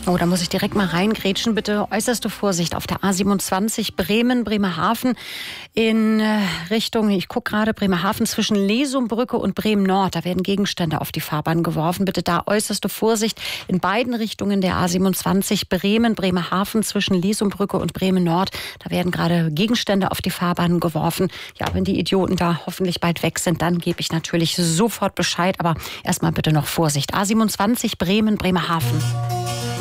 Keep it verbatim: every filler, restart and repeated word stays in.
Oh, da muss ich direkt mal reingrätschen. Bitte äußerste Vorsicht auf der A siebenundzwanzig Bremen, Bremerhaven in Richtung, ich gucke gerade, Bremerhaven zwischen Lesumbrücke und Bremen-Nord. Da werden Gegenstände auf die Fahrbahn geworfen. Bitte da äußerste Vorsicht in beiden Richtungen der A siebenundzwanzig Bremen, Bremerhaven zwischen Lesumbrücke und Bremen-Nord. Da werden gerade Gegenstände auf die Fahrbahn geworfen. Ja, wenn die Idioten da hoffentlich bald weg sind, dann gebe ich natürlich sofort Bescheid. Aber erstmal bitte noch Vorsicht. A siebenundzwanzig Bremen, Bremerhaven.